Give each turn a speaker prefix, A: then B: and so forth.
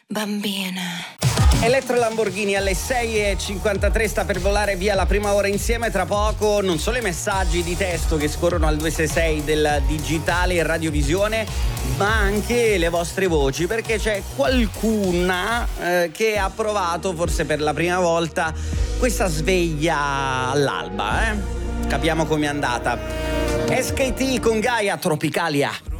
A: bambina.
B: Elettro Lamborghini alle 6:53 sta per volare via la prima ora insieme. Tra poco non solo i messaggi di testo che scorrono al 266 del digitale in radiovisione, ma anche le vostre voci, perché c'è qualcuna che ha provato forse per la prima volta questa sveglia all'alba. Capiamo com'è andata. SKT con Gaia Tropicalia.